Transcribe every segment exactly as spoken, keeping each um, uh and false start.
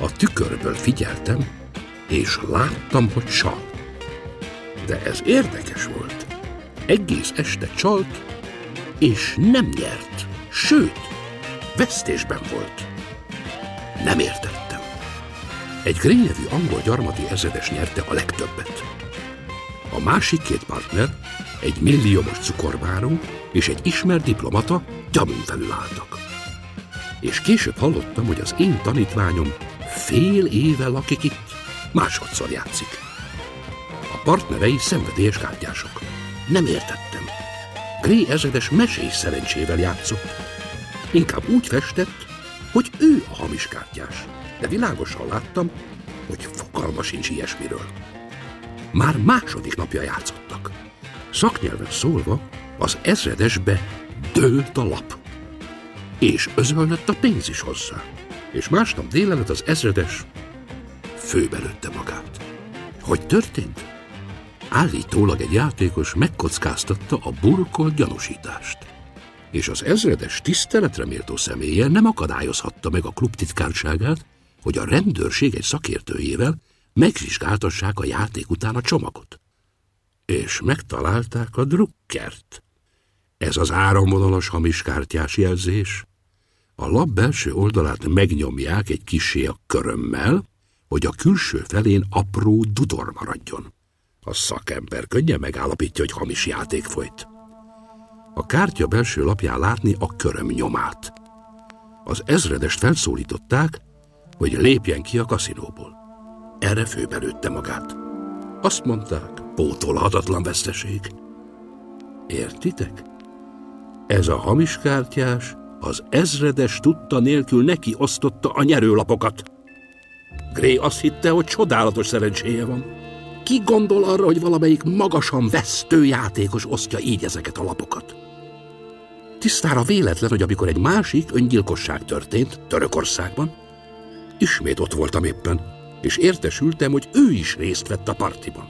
A tükörből figyeltem, és láttam, hogy csal. De ez érdekes volt. Egész este csalt, és nem nyert. Sőt, vesztésben volt. Nem értettem. Egy Gray nevű angol gyarmati ezredes nyerte a legtöbbet. A másik két partner, egy milliómos cukorbáró és egy ismert diplomata gyanún felül álltak. És később hallottam, hogy az én tanítványom fél éve lakik itt, másodszor játszik. A partnerei szenvedélyes kártyások. Nem értettem. Gray ezredes mesés szerencsével játszott. Inkább úgy festett, hogy ő a hamis kártyás, de világosan láttam, hogy fogalma sincs ilyesmiről. Már második napja játszottak. Szaknyelven szólva, az ezredesbe dőlt a lap. És özönlött a pénz is hozzá. És másnap délelőtt az ezredes főbe lőtte magát. Hogy történt? Állítólag egy játékos megkockáztatta a burkolt gyanúsítást. És az ezredes tiszteletre méltó személye nem akadályozhatta meg a klub titkárságát, hogy a rendőrség egy szakértőjével megvizsgáltassák a játék után a csomagot. És megtalálták a drukkert. Ez az áramvonalas hamis kártyás jelzés. A lap belső oldalát megnyomják egy kissé a körömmel, hogy a külső felén apró dudor maradjon. A szakember könnyen megállapítja, hogy hamis játék folyt. A kártya belső lapján látni a köröm nyomát. Az ezredest felszólították, hogy lépjen ki a kaszinóból. Erre főbelőtte magát. Azt mondták, pótolhatatlan veszteség. Értitek? Ez a hamis kártyás az ezredes tudta nélkül neki osztotta a nyerőlapokat. Gray azt hitte, hogy csodálatos szerencséje van. Ki gondol arra, hogy valamelyik magasan vesztő játékos osztja így ezeket a lapokat? Tisztára véletlen, hogy amikor egy másik öngyilkosság történt Törökországban, ismét ott voltam éppen, és értesültem, hogy ő is részt vett a partiban.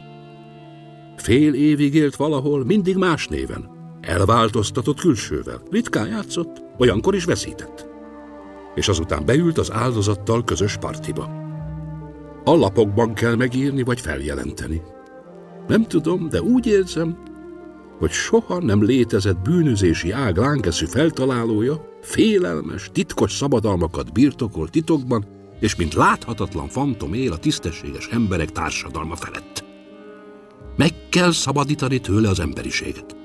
Fél évig élt valahol, mindig más néven. Elváltoztatott külsővel. Ritkán játszott, olyankor is veszített. És azután beült az áldozattal közös partiba. A lapokban kell megírni, vagy feljelenteni. Nem tudom, de úgy érzem, hogy soha nem létezett bűnözési ág lánkeszű feltalálója, félelmes, titkos szabadalmakat birtokol titokban, és mint láthatatlan fantom él a tisztességes emberek társadalma felett. Meg kell szabadítani tőle az emberiséget.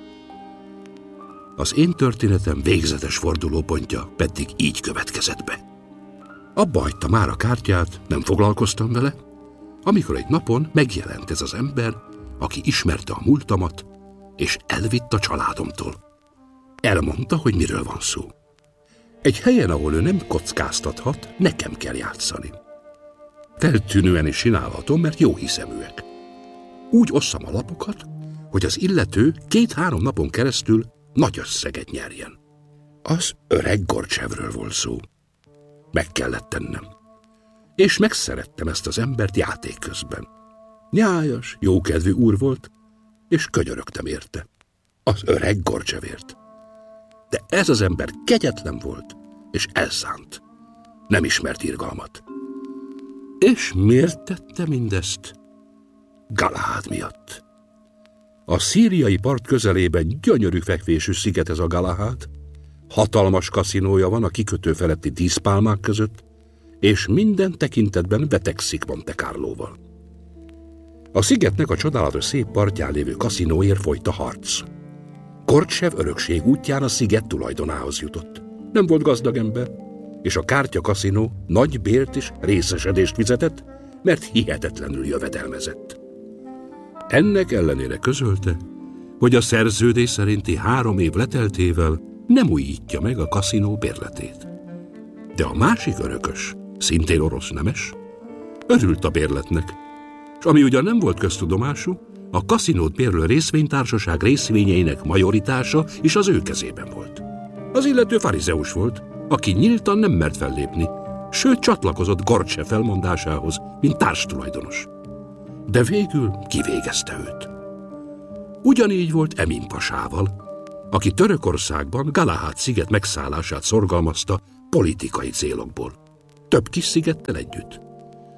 Az én történetem végzetes fordulópontja pedig így következett be. Abba hagyta már a kártyát, nem foglalkoztam vele, amikor egy napon megjelent ez az ember, aki ismerte a múltamat, és elvitt a családomtól. Elmondta, hogy miről van szó. Egy helyen, ahol ő nem kockáztathat, nekem kell játszani. Feltűnően is csinálhatom, mert jó hiszeműek. Úgy osszam a lapokat, hogy az illető két-három napon keresztül nagy összeget nyerjen. Az öreg Gorcsevről volt szó. Meg kellett tennem. És megszerettem ezt az embert játék közben. Nyájas, jókedvű úr volt, és könyörögtem érte. Az öreg Gorcsevért. De ez az ember kegyetlen volt, és elszánt. Nem ismert irgalmat. És miért tette mindezt? Galahad miatt. A szíriai part közelében gyönyörű fekvésű sziget ez a Galahad. Hatalmas kaszinója van a kikötő feletti díszpálmák között, és minden tekintetben betegszik Monte Carlóval. A szigetnek a csodálatos szép partján lévő kaszinóért folyt a harc. Gorcsev örökség útján a sziget tulajdonához jutott. Nem volt gazdag ember, és a kártya kaszinó nagy bért és részesedést fizetett, mert hihetetlenül jövedelmezett. Ennek ellenére közölte, hogy a szerződés szerinti három év leteltével nem újítja meg a kaszinó bérletét. De a másik örökös, szintén orosz nemes, örült a bérletnek, és ami ugyan nem volt köztudomású, a kaszinót bérlő részvénytársaság részvényeinek majoritása is az ő kezében volt. Az illető farizeus volt, aki nyíltan nem mert fellépni, sőt csatlakozott Gorcsev felmondásához, mint társtulajdonos. De végül kivégezte őt. Ugyanígy volt Emin pasával, aki Törökországban Galahad sziget megszállását szorgalmazta politikai célokból. Több kis szigettel együtt.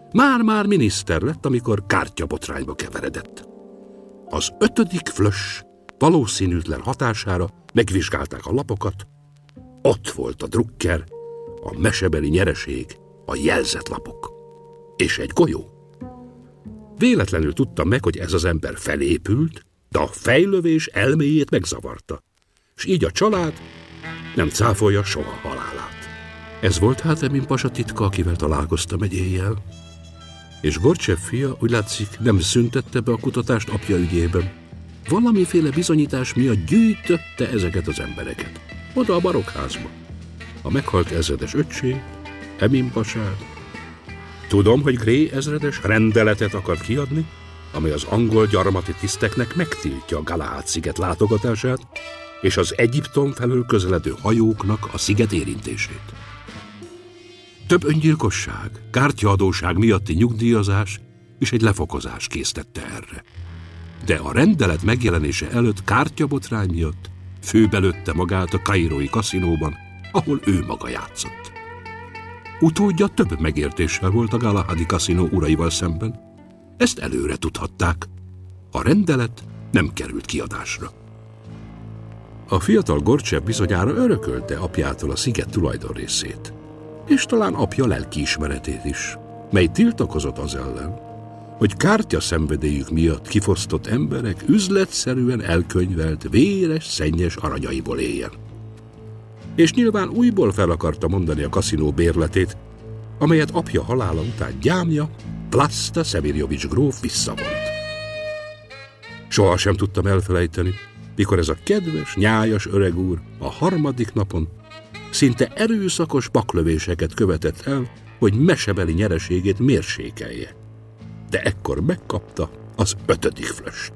Már-már miniszter lett, amikor kártyabotrányba keveredett. Az ötödik flös valószínűtlen hatására megvizsgálták a lapokat. Ott volt a drukker, a mesebeli nyereség, a jelzett lapok. És egy golyó. Véletlenül tudtam meg, hogy ez az ember felépült, de a fejlövés elméjét megzavarta. És így a család nem cáfolja soha halálát. Ez volt hát Emin pasa titka, akivel találkoztam egy éjjel. És Gorcsev fia, úgy látszik, nem szüntette be a kutatást apja ügyében. Valamiféle bizonyítás miatt gyűjtötte ezeket az embereket. Oda a barokházba. A meghalt ezredes öccsé, Emin pasát. Tudom, hogy Gray ezredes rendeletet akart kiadni, amely az angol gyarmati tiszteknek megtiltja a Galahad-sziget látogatását, és az Egyiptom felől közeledő hajóknak a sziget érintését. Több öngyilkosság, kártyaadóság miatti nyugdíjazás és egy lefokozás késztette erre. De a rendelet megjelenése előtt kártyabotrány miatt főbelőtte magát a kairói kaszinóban, ahol ő maga játszott. Utódja több megértéssel volt a Galahadi kaszinó uraival szemben. Ezt előre tudhatták. A rendelet nem került kiadásra. A fiatal Gorcsev bizonyára örökölte apjától a sziget tulajdonrészét, és talán apja lelkiismeretét is, mely tiltakozott az ellen, hogy kártya szenvedélyük miatt kifosztott emberek üzletszerűen elkönyvelt, véres, szennyes aranyaiból éljen. És nyilván újból fel akarta mondani a kaszinó bérletét, amelyet apja halála után gyámja, Vlasta Szemirjovics gróf visszavont. Soha sem tudtam elfelejteni, mikor ez a kedves, nyájas öreg úr a harmadik napon szinte erőszakos baklövéseket követett el, hogy mesebeli nyereségét mérsékelje. De ekkor megkapta az ötödik flöst.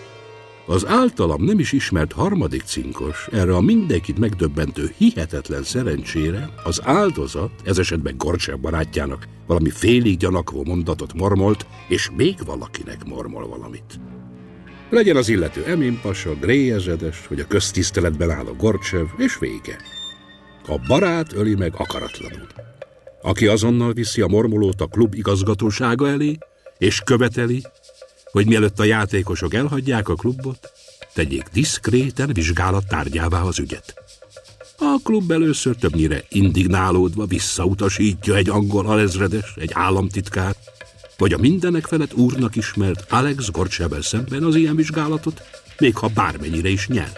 Az általam nem is ismert harmadik cinkos, erre a mindenkit megdöbbentő hihetetlen szerencsére az áldozat, ez esetben Gorcsev barátjának valami félig gyanakvó mondatot mormolt, és még valakinek mormol valamit. Legyen az illető Emin pasa, Gray ezredes, vagy a köztiszteletben álló Gorcsev, és vége. A barát öli meg akaratlanul. Aki azonnal viszi a mormolót a klub igazgatósága elé, és követeli, hogy mielőtt a játékosok elhagyják a klubot, tegyék diszkréten vizsgálat tárgyává az ügyet. A klub először többnyire indignálódva visszautasítja egy angol alezredes, egy államtitkár, vagy a mindenek felett úrnak ismert Alex Gorcsevvel szemben az ilyen vizsgálatot, még ha bármennyire is nyer.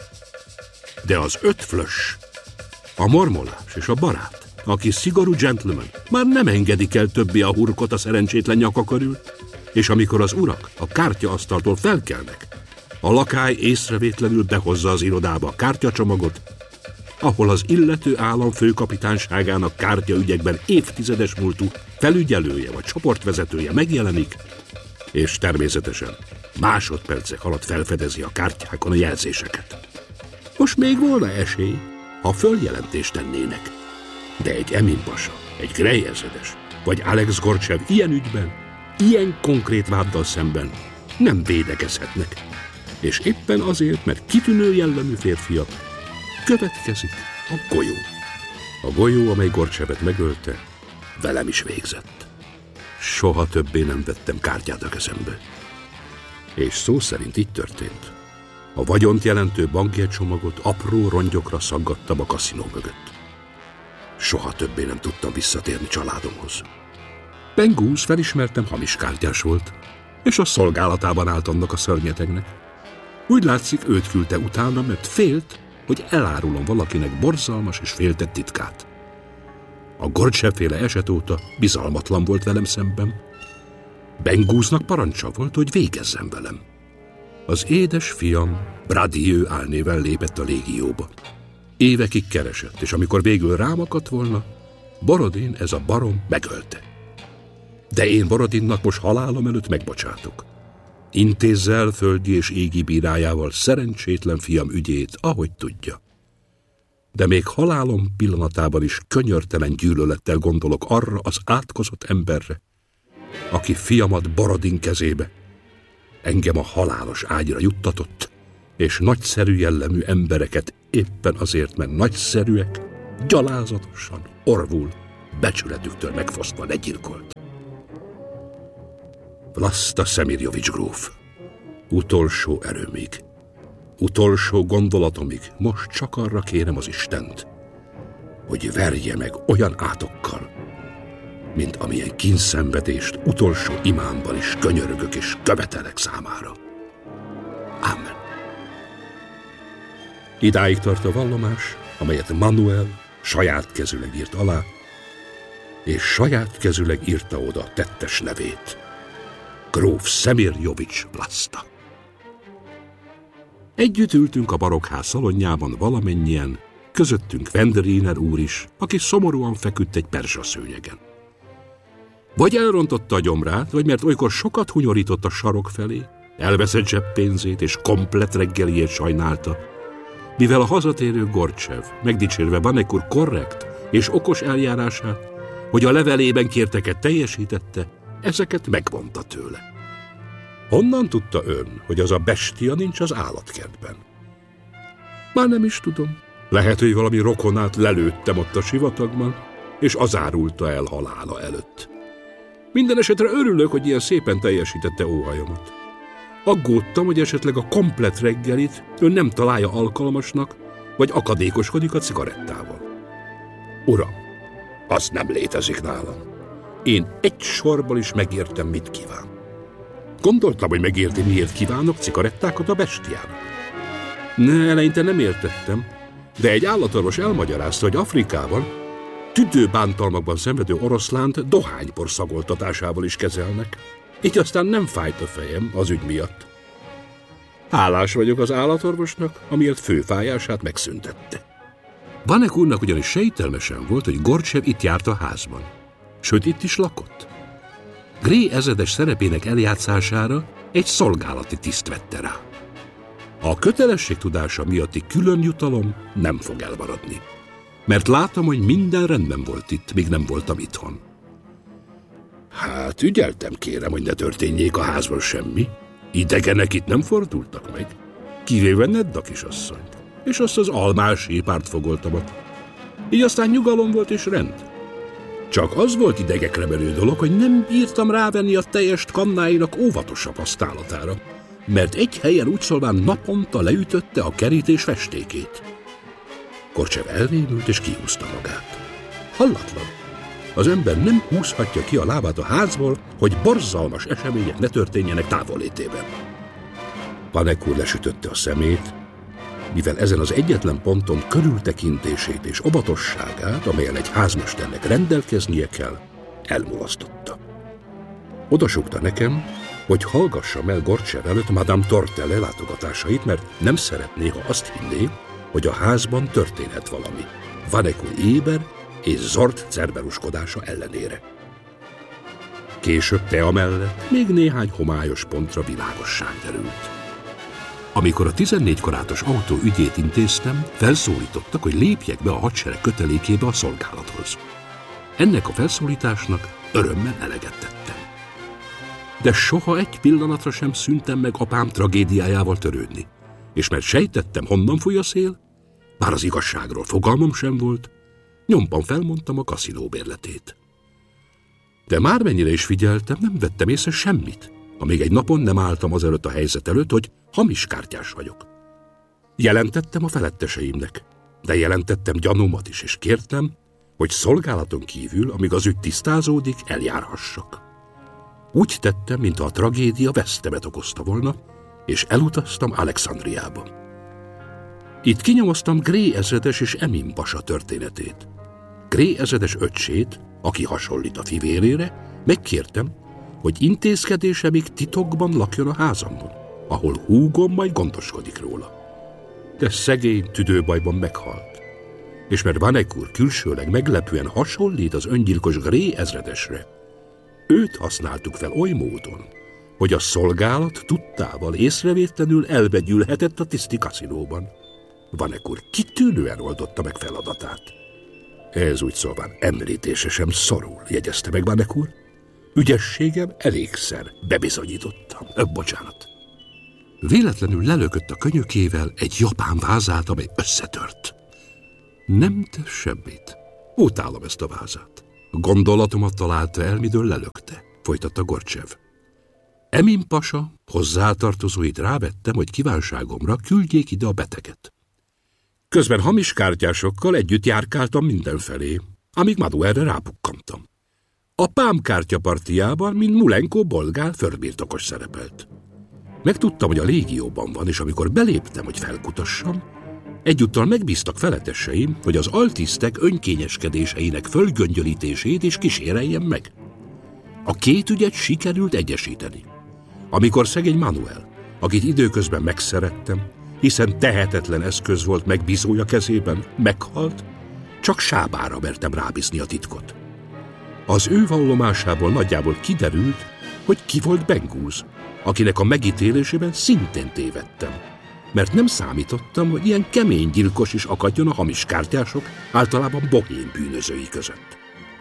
De az öt flös, a mormolás és a barát, aki szigorú gentleman, már nem engedik el többé a hurkot a szerencsétlen nyaka körül, és amikor az urak a kártyaasztaltól felkelnek, a lakály észrevétlenül behozza az irodába a kártyacsomagot, ahol az illető állam főkapitányságának kártyaügyekben évtizedes múltú felügyelője vagy csoportvezetője megjelenik, és természetesen másodpercek alatt felfedezi a kártyákon a jelzéseket. Most még volna esély, ha följelentést tennének, de egy Emin pasa, egy Gray ezredes, vagy Alex Gorcsev ilyen ügyben, ilyen konkrét váddal szemben nem védekezhetnek, és éppen azért, mert kitűnő jellemű férfiak, következik a golyó. A golyó, amely Gorcsevet megölte, velem is végzett. Soha többé nem vettem kártyát a kezembe. És szó szerint így történt. A vagyont jelentő bankjegycsomagot apró rongyokra szaggattam a kaszinó mögött. Soha többé nem tudtam visszatérni családomhoz. Ben Gunn felismertem, hamis kártyás volt, és a szolgálatában állt annak a szörnyetegnek. Úgy látszik, őt küldte utána, mert félt, hogy elárulom valakinek borzalmas és féltett titkát. A Gorcsev-féle eset óta bizalmatlan volt velem szemben. Ben Gunn-nak parancsa volt, hogy végezzen velem. Az édes fiam Bradieu álnéven lépett a légióba. Évekig keresett, és amikor végül rám akadt volna, Borodin, ez a barom, megölte. De én Borodinnak most halálom előtt megbocsátok. Intézze el földi és égi bírájával szerencsétlen fiam ügyét, ahogy tudja. De még halálom pillanatában is könyörtelen gyűlölettel gondolok arra az átkozott emberre, aki fiamat Borodin kezébe, engem a halálos ágyra juttatott, és nagyszerű jellemű embereket éppen azért, mert nagyszerűek, gyalázatosan, orvul, becsületüktől megfosztva legyilkolt. Vlasta Szemirjovics gróf. Utolsó erőmig, utolsó gondolatomig most csak arra kérem az Istent, hogy verje meg olyan átokkal, mint amilyen kínszenvedést utolsó imámban is könyörögök és követelek számára. Amen. Idáig tart a vallomás, amelyet Manuel saját kezüleg írt alá, és saját kezüleg írta oda tettes nevét. Gróf Szemirjovics Vlasta. Együtt ültünk a barokkház szalonjában valamennyien, közöttünk Wenderiner úr is, aki szomorúan feküdt egy perzsaszőnyegen. Vagy elrontotta a gyomrát, vagy mert olykor sokat hunyorított a sarok felé, elveszett zseppénzét és komplett reggeliét sajnálta, mivel a hazatérő Gorcsev, megdicsérve Vanek úr korrekt és okos eljárását, hogy a levelében kérteket teljesítette, ezeket megvonta tőle. Honnan tudta ön, hogy az a bestia nincs az állatkertben? Már nem is tudom. Lehet, hogy valami rokonát lelőttem ott a sivatagban, és az árulta el halála előtt. Minden esetre örülök, hogy ilyen szépen teljesítette óhajomat. Aggódtam, hogy esetleg a komplett reggelit ön nem találja alkalmasnak, vagy akadékoskodik a cigarettával. Uram, az nem létezik nálam. Én egy sorból is megértem, mit kíván. Gondoltam, hogy megérti, miért kívánok cigarettákat a bestiának. Ne, eleinte nem értettem, de egy állatorvos elmagyarázta, hogy Afrikában tüdőbántalmakban szenvedő oroszlánt dohánypor szagoltatásával is kezelnek. Így aztán nem fájt a fejem az ügy miatt. Hálás vagyok az állatorvosnak, amiért főfájását megszüntette. Vanek úrnak ugyanis sejtelmesen volt, hogy Gorcsev itt járt a házban. Sőt, itt is lakott. Gré ezredes szerepének eljátszására egy szolgálati tiszt vette rá. A kötelességtudása miatti külön jutalom nem fog elmaradni, mert látom, hogy minden rendben volt itt, míg nem voltam itthon. Hát ügyeltem, kérem, hogy ne történjék a házban semmi. Idegenek itt nem fordultak meg, kivéve Nedda kisasszonyt, és azt az almási pártfogoltamat. Így aztán nyugalom volt és rend. Csak az volt idegekre menő dolog, hogy nem bírtam rávenni a tejest kannáinak óvatosabb használatára, mert egy helyen úgy szólván naponta leütötte a kerítés festékét. Gorcsev elrémült és kihúzta magát. Hallatlan. Az ember nem húzhatja ki a lábát a házból, hogy borzalmas események ne történjenek távollétében. Vanek úr lesütötte a szemét, mivel ezen az egyetlen ponton körültekintését és óvatosságát, amelyen egy házmesternek rendelkeznie kell, elmulasztotta. Odasúgta nekem, hogy hallgassam el Gorcsev előtt Madame Tortelle látogatásait, mert nem szeretné, ha azt hinné, hogy a házban történhet valami. Vanek úr éber és Zord cerberuskodása ellenére. Később tea mellett még néhány homályos pontra világosság derült. Amikor a tizennégy karátos autó ügyét intéztem, felszólítottak, hogy lépjek be a hadsereg kötelékébe a szolgálathoz. Ennek a felszólításnak örömmel eleget tettem. De soha egy pillanatra sem szűntem meg apám tragédiájával törődni, és mert sejtettem, honnan fúj a szél, bár az igazságról fogalmam sem volt, nyomban felmondtam a kaszinó bérletét. De már mennyire is figyeltem, nem vettem észre semmit, amíg egy napon nem álltam azelőtt a helyzet előtt, hogy hamis kártyás vagyok. Jelentettem a feletteseimnek, de jelentettem gyanúmat is, és kértem, hogy szolgálaton kívül, amíg az ügy tisztázódik, eljárhassak. Úgy tettem, mintha a tragédia vesztemet okozta volna, és elutaztam Alexandriába. Itt kinyomoztam Gré ezredes és Emin pasa történetét. Gré ezredes öccsét, aki hasonlít a fivérére, megkértem, hogy intézkedésemig titokban lakjon a házamban, ahol húgom majd gondoskodik róla. De szegény tüdőbajban meghalt, és mert Vanek úr külsőleg meglepően hasonlít az öngyilkos Gré ezredesre, őt használtuk fel oly módon, hogy a szolgálat tudtával észrevétlenül elvegyülhetett a tiszti kaszinóban. Vanek úr kitűnően oldotta meg feladatát. Ez úgy szólván említése sem szorul, jegyezte meg Vanek úr. Ügyességem elégszer bebizonyítottam. Ö, bocsánat. Véletlenül lelökött a könyökével egy japán vázát, amely összetört. Nem tesz semmit. Utálom ezt a vázát. Gondolatomat találta el, midől lelökte, folytatta Gorcsev. Emin pasa hozzátartozóit rávettem, hogy kívánságomra küldjék ide a beteget. Közben hamis kártyásokkal együtt járkáltam mindenfelé, amíg Manuelre rápukkantam. A pámkártya partiában, mint Mulenko bolgár földbirtokos szerepelt. Megtudtam, hogy a légióban van, és amikor beléptem, hogy felkutassam, egyúttal megbíztak feletteseim, hogy az altisztek önkényeskedéseinek fölgöngyölítését is kíséreljem meg. A két ügyet sikerült egyesíteni. Amikor szegény Manuel, akit időközben megszerettem, hiszen tehetetlen eszköz volt megbízója kezében, meghalt, csak Sábára mertem rábízni a titkot. Az ő vallomásából nagyjából kiderült, hogy ki volt Bengúz, akinek a megítélésében szintén tévedtem, mert nem számítottam, hogy ilyen kemény gyilkos is akadjon a hamis kártyások, általában bohém bűnözői között.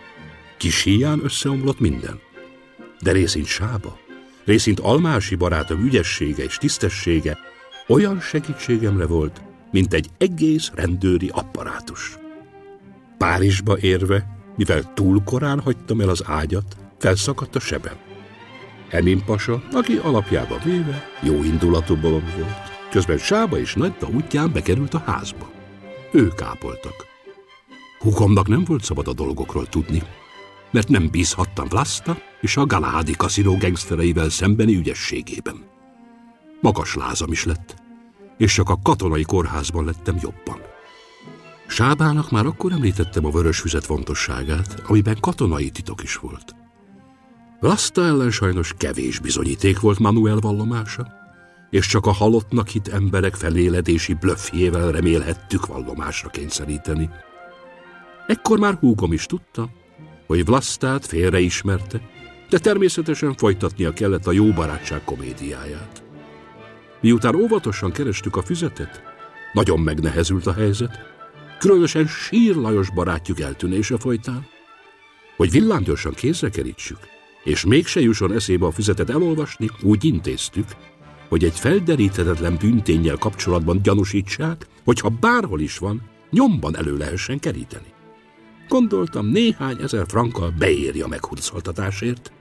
Kis híján összeomlott minden, de részint Sába, részint Almási barátom ügyessége és tisztessége olyan segítségemre volt, mint egy egész rendőri apparátus. Párizsba érve, mivel túl korán hagytam el az ágyat, felszakadt a sebem. Emin pasa, aki alapjába véve jó indulatú bolond volt, közben Sába és Nagyda útján bekerült a házba. Ők ápoltak. Húgomnak nem volt szabad a dolgokról tudni, mert nem bízhattam Vlasta és a Galahadi kaszinó gengsztereivel szembeni ügyességében. Magas lázam is lett, és csak a katonai kórházban lettem jobban. Sábának már akkor említettem a vörösfüzet fontosságát, amiben katonai titok is volt. Vlasta ellen sajnos kevés bizonyíték volt Manuel vallomása, és csak a halottnak hitt emberek feléledési blöffjével remélhettük vallomásra kényszeríteni. Ekkor már húgom is tudta, hogy Vlastát félreismerte, de természetesen folytatnia kellett a jó barátság komédiáját. Miután óvatosan kerestük a füzetet, nagyon megnehezült a helyzet, különösen Sír Lajos barátjuk eltűnése folytán. Hogy villámgyorsan kézre kerítsük, és mégse jusson eszébe a füzetet elolvasni, úgy intéztük, hogy egy felderíthetetlen bűnténnyel kapcsolatban gyanúsítsák, hogyha bárhol is van, nyomban elő lehessen keríteni. Gondoltam, néhány ezer frankkal beéri a meghurcoltatásért.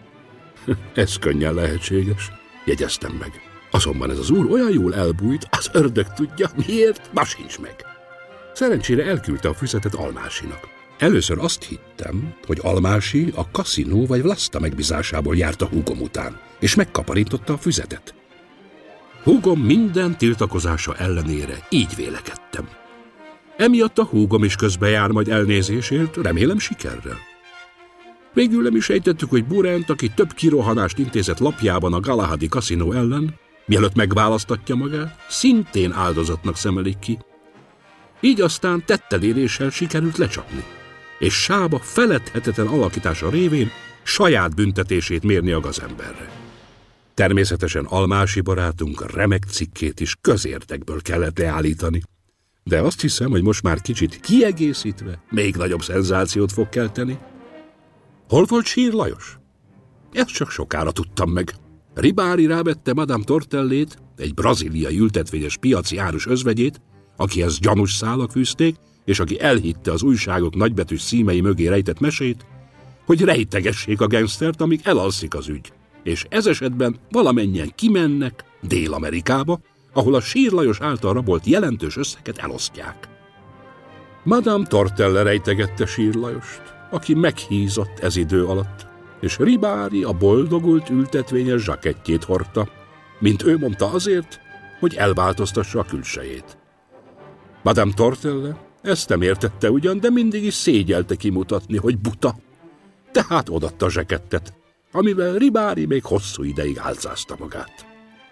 Ez könnyen lehetséges, jegyeztem meg. Azonban ez az úr olyan jól elbújt, az ördög tudja, miért, ma sincs meg. Szerencsére elküldte a füzetet Almásinak. Először azt hittem, hogy Almási a kaszinó vagy Vlasta megbízásából járt a húgom után, és megkaparintotta a füzetet. Húgom minden tiltakozása ellenére így vélekedtem. Emiatt a húgom is közbejár majd elnézésért, remélem sikerrel. Végül nem is ejtettük, hogy Burent, aki több kirohanást intézett lapjában a Galahadi kaszinó ellen, mielőtt megválasztatja magát, szintén áldozatnak szemelik ki. Így aztán tetteléréssel sikerült lecsapni, és Sába feledhetetlen alakítása révén saját büntetését mérni a gazemberre. Természetesen Almási barátunk remek cikkét is közértekből kellett leállítani, de azt hiszem, hogy most már kicsit kiegészítve még nagyobb szenzációt fog kelteni. Hol volt Sír Lajos? Ezt csak sokára tudtam meg. Ribári rávette Madame Tortellét, egy braziliai ültetvényes piaci árus özvegyét, akihez gyanús szálak fűzték, és aki elhitte az újságok nagybetűs címei mögé rejtett mesét, hogy rejtegessék a gangstert, amíg elalszik az ügy, és ez esetben valamennyien kimennek Dél-Amerikába, ahol a Sír Lajos által rabolt jelentős összeget elosztják. Madame Tortelle rejtegette Sír Lajost, aki meghízott ez idő alatt, és Ribári a boldogult ültetvényes zsakettjét hordta, mint ő mondta azért, hogy elváltoztassa a külsejét. Madame Tortelle ezt nem értette ugyan, de mindig is szégyelte kimutatni, hogy buta. Tehát odatta a zsakettet, amivel Ribári még hosszú ideig álcázta magát.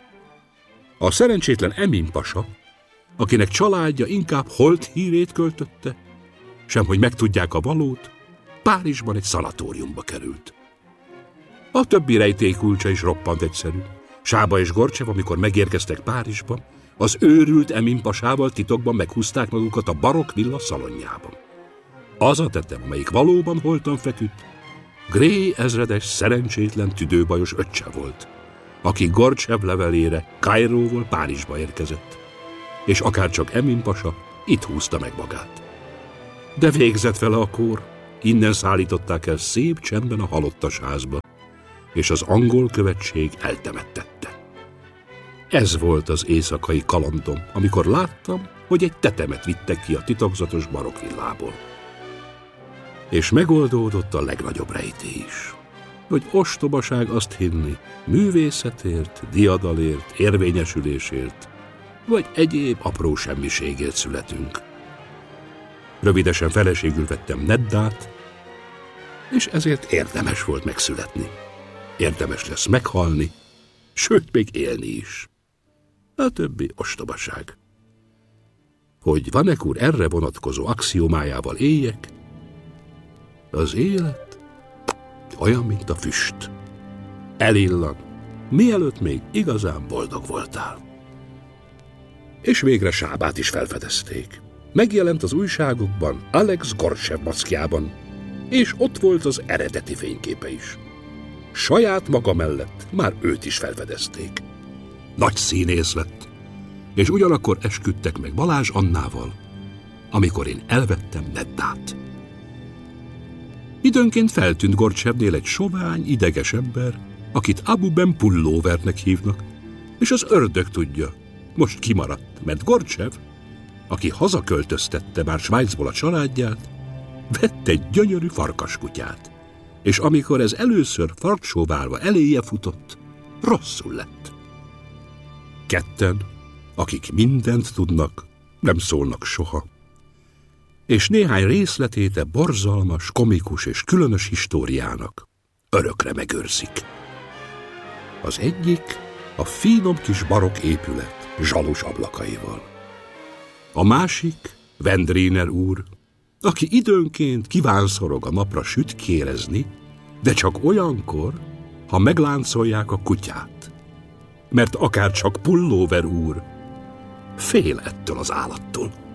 A szerencsétlen Emin pasa, akinek családja inkább holt hírét költötte, sem hogy megtudják a valót, Párizsban egy szanatóriumba került. A többi rejtélykulcsa is roppant egyszerű. Sába és Gorcsev, amikor megérkeztek Párizsba, az őrült Emin pasával titokban meghúzták magukat a barokk villa szalonjában. Az a tetem, amelyik valóban holtan feküdt, Gray ezredes szerencsétlen tüdőbajos öccse volt, aki Gorcsev levelére Kairóból Párizsba érkezett, és akárcsak Emin pasa itt húzta meg magát. De végzett vele a kór, innen szállították el szép csendben a halottas házba, és az angol követség eltemettette. Ez volt az éjszakai kalandom, amikor láttam, hogy egy tetemet vittek ki a titokzatos barokkvillából. És megoldódott a legnagyobb rejtély is, hogy ostobaság azt hinni, művészetért, diadalért, érvényesülésért, vagy egyéb apró semmiségért születünk. Rövidesen feleségül vettem Neddát, és ezért érdemes volt megszületni. Érdemes lesz meghalni, sőt, még élni is. A többi ostobaság. Hogy Vanek úr erre vonatkozó axiomájával éljek, az élet olyan, mint a füst. Elillan, mielőtt még igazán boldog voltál. És végre Sábát is felfedezték. Megjelent az újságokban Alex Gorsev maszkjában, és ott volt az eredeti fényképe is. Saját maga mellett már őt is felfedezték. Nagy színész lett, és ugyanakkor esküdtek meg Balázs Annával, amikor én elvettem Neddát. Időnként feltűnt Gorcsevnél egy sovány, ideges ember, akit Abu Ben Pullovernek hívnak, és az ördög tudja, most kimaradt, mert Gorcsev, aki hazaköltöztette már Svájcból a családját, vett egy gyönyörű farkaskutyát, és amikor ez először farksóválva eléje futott, rosszul lett. Ketten, akik mindent tudnak, nem szólnak soha, és néhány részletéte borzalmas, komikus és különös históriának örökre megőrzik. Az egyik a finom kis barokk épület zsalus ablakaival. A másik Vendriner úr, aki időnként kívánszorog a napra sütkérezni, de csak olyankor, ha megláncolják a kutyát. Mert akár csak Pullover úr fél ettől az állattól.